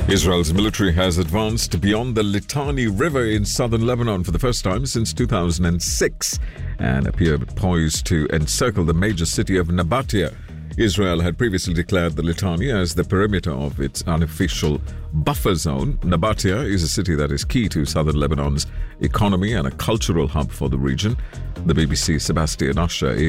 Israel's military has advanced beyond the Litani River in southern Lebanon for the first time since 2006 and appeared poised to encircle the major city of Nabatea. Israel had previously declared the Litani as the perimeter of its unofficial buffer zone. Nabatea is a city that is key to southern Lebanon's economy and a cultural hub for the region. The BBC's Sebastian Usher